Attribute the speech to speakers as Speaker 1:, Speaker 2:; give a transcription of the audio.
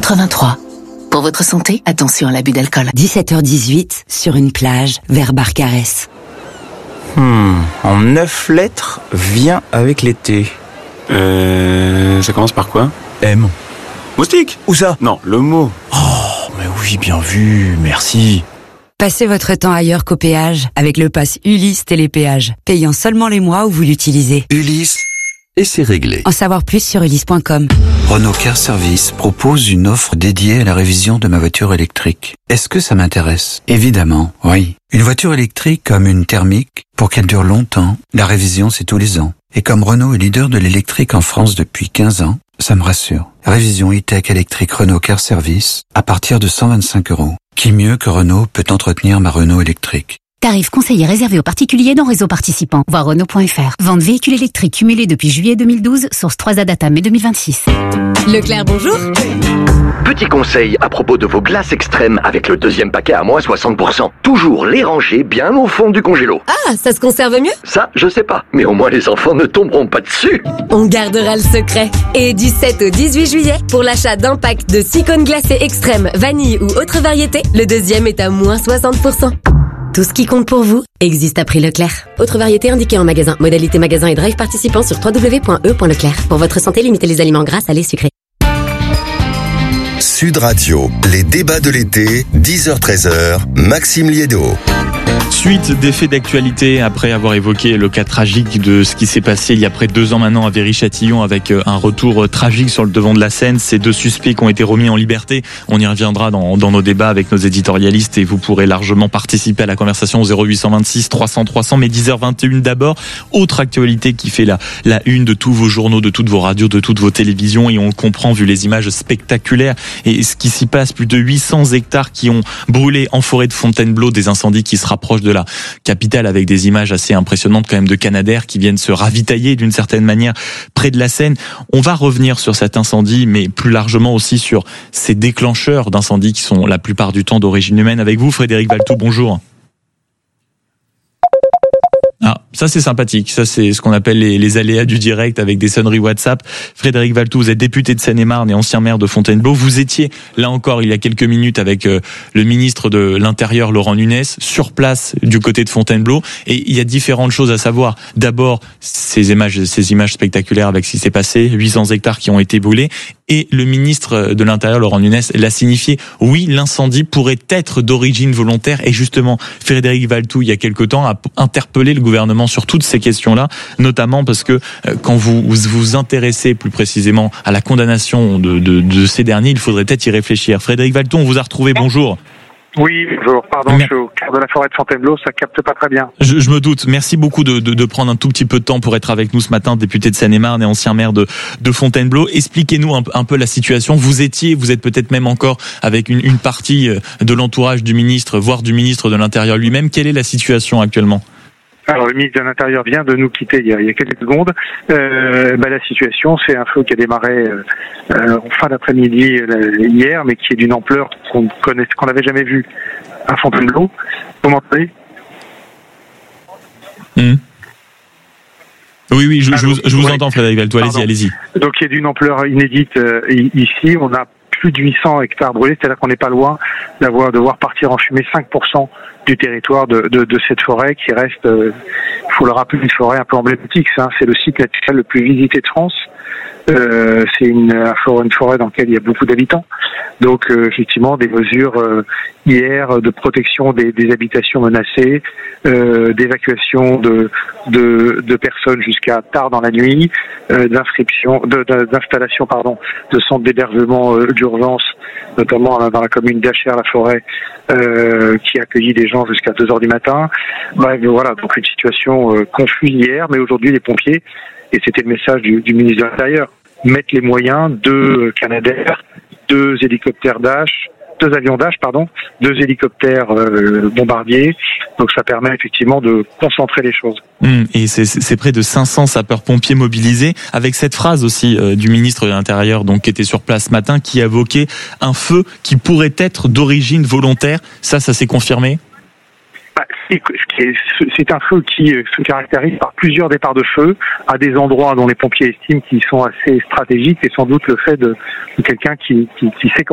Speaker 1: 83. Pour votre santé, attention à l'abus d'alcool.
Speaker 2: 17h18, sur une plage, vers Barcarès.
Speaker 3: En 9 lettres, vient avec l'été.
Speaker 4: Ça commence par quoi?
Speaker 3: M.
Speaker 4: Moustique?
Speaker 3: Où ça?
Speaker 4: Non, le mot.
Speaker 3: Oh, mais oui, bien vu, merci.
Speaker 2: Passez votre temps ailleurs qu'au péage avec le pass Ulysse Télépéage, payant seulement les mois où vous l'utilisez.
Speaker 5: Ulysse, et c'est réglé.
Speaker 2: En savoir plus sur ulysse.com.
Speaker 5: Renault Car Service propose une offre dédiée à la révision de ma voiture électrique. Est-ce que ça m'intéresse? Évidemment, oui. Une voiture électrique comme une thermique, pour qu'elle dure longtemps, la révision c'est tous les ans. Et comme Renault est leader de l'électrique en France depuis 15 ans, ça me rassure. Révision e-tech électrique Renault Car Service à partir de 125 €. Qui mieux que Renault peut entretenir ma Renault électrique?
Speaker 6: Tarif conseillé réservé aux particuliers dans réseau participant. Voir Renault.fr. Vente véhicule électrique cumulée depuis juillet 2012. Source 3A Data mai 2026.
Speaker 7: Leclerc, bonjour.
Speaker 8: Petit conseil à propos de vos glaces extrêmes avec le deuxième paquet à moins 60%. Toujours les ranger bien au fond du congélo.
Speaker 7: Ah, ça se conserve mieux?
Speaker 8: Ça, je sais pas. Mais au moins les enfants ne tomberont pas dessus.
Speaker 7: On gardera le secret. Et du 7 au 18 juillet, pour l'achat d'un pack de 6 cônes glacés extrêmes, vanille ou autre variété, le deuxième est à moins 60%. Tout ce qui compte pour vous existe à prix Leclerc. Autre variété indiquée en magasin. Modalité magasin et drive participant sur www.e.leclerc. Pour votre santé, limitez les aliments gras, salés, sucrés.
Speaker 9: Sud Radio, les débats de l'été, 10h-13h, Maxime Liédo.
Speaker 10: Suite des faits d'actualité après avoir évoqué le cas tragique de ce qui s'est passé il y a près de 2 ans maintenant à Viry-Châtillon avec un retour tragique sur le devant de la scène. Ces 2 suspects qui ont été remis en liberté. On y reviendra dans nos débats avec nos éditorialistes et vous pourrez largement participer à la conversation au 0826 300 300. Mais 10h21 d'abord. Autre actualité qui fait la une de tous vos journaux, de toutes vos radios, de toutes vos télévisions et on le comprend vu les images spectaculaires et ce qui s'y passe. Plus de 800 hectares qui ont brûlé en forêt de Fontainebleau, des incendies qui se rapprochent de la capitale avec des images assez impressionnantes quand même de Canadair qui viennent se ravitailler d'une certaine manière près de la Seine. On va revenir sur cet incendie mais plus largement aussi sur ces déclencheurs d'incendies qui sont la plupart du temps d'origine humaine. Avec vous Frédéric Valtou, bonjour. Ah, ça c'est sympathique, ça c'est ce qu'on appelle les aléas du direct avec des sonneries WhatsApp. Frédéric Valtou, vous êtes député de Seine-et-Marne et ancien maire de Fontainebleau. Vous étiez là encore il y a quelques minutes avec le ministre de l'Intérieur Laurent Nunez sur place du côté de Fontainebleau et il y a différentes choses à savoir. D'abord ces images spectaculaires avec ce qui s'est passé, 800 hectares qui ont été brûlés et le ministre de l'Intérieur Laurent Nunez l'a signifié. Oui, l'incendie pourrait être d'origine volontaire et justement Frédéric Valtou il y a quelque temps a interpellé le gouvernement sur toutes ces questions-là, notamment parce que quand vous vous intéressez plus précisément à la condamnation de ces derniers, il faudrait peut-être y réfléchir. Frédéric Valtou, on vous a retrouvé, bonjour.
Speaker 11: Oui, bonjour. Pardon, je suis au cœur de la forêt de Fontainebleau, ça capte pas très bien.
Speaker 10: Je me doute. Merci beaucoup de prendre un tout petit peu de temps pour être avec nous ce matin, député de Seine-et-Marne et ancien maire de Fontainebleau. Expliquez-nous un peu la situation. Vous êtes peut-être même encore avec une partie de l'entourage du ministre, voire du ministre de l'Intérieur lui-même. Quelle est la situation actuellement ?
Speaker 11: Alors, le ministre de l'Intérieur vient de nous quitter il y a quelques secondes. La situation, c'est un feu qui a démarré en fin d'après-midi hier, mais qui est d'une ampleur qu'on n'avait jamais vue à Fontainebleau. Vous m'entendez ?
Speaker 10: Oui, je vous entends, Frédéric Valtou. Allez-y.
Speaker 11: Donc, il est d'une ampleur inédite ici. On a plus de 800 hectares brûlés, c'est-à-dire qu'on n'est pas loin de voir partir en fumée 5% du territoire de cette forêt qui reste, il faut le rappeler, une forêt un peu emblématique. C'est le site naturel le plus visité de France. C'est une forêt dans laquelle il y a beaucoup d'habitants. Donc effectivement des mesures hier de protection des habitations menacées, d'évacuation de personnes jusqu'à tard dans la nuit, d'installation de centres d'hébergement d'urgence, notamment dans la commune d'Achères-la-Forêt, qui a accueilli des gens jusqu'à 2h du matin. Bref, voilà, donc une situation confuse hier, mais aujourd'hui les pompiers, et c'était le message du ministre de l'Intérieur, mettre les moyens de Canadair, 2 avions Dash, 2 hélicoptères bombardiers. Donc ça permet effectivement de concentrer les choses.
Speaker 10: Et c'est près de 500 sapeurs-pompiers mobilisés, avec cette phrase aussi du ministre de l'Intérieur, donc qui était sur place ce matin, qui évoquait un feu qui pourrait être d'origine volontaire. Ça s'est confirmé ?
Speaker 11: C'est un feu qui se caractérise par plusieurs départs de feu à des endroits dont les pompiers estiment qu'ils sont assez stratégiques, et sans doute le fait de quelqu'un qui sait